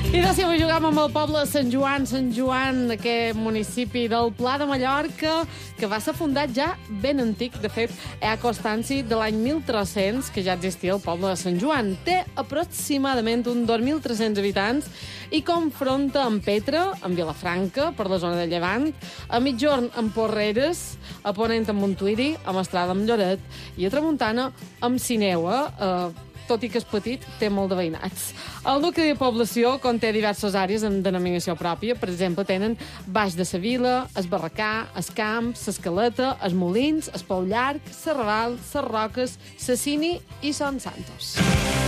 I de si avui jugam amb el poble de Sant Joan, aquest municipi del Pla de Mallorca, que va ser fundat ja ben antic. De fet, hi ha constància de l'any 1300 que ja existia el poble de Sant Joan. Té aproximadament uns 2.300 habitants i confronta amb Petra, amb Vilafranca, per la zona de Llevant, a migjorn amb Porreres, a ponent amb Montuïri, a Mestrada amb Lloret i a tramuntana amb Sineu, tot i que és petit, té molt de veïnats. El nucli de població conté diverses àrees amb denominació pròpia. Per exemple, tenen Baix de sa Vila, es Barracà, es Camp, s'Escaleta, es Molins, es Pou Llarg, Serraval, ses Roques, sa Cini i Son Santos.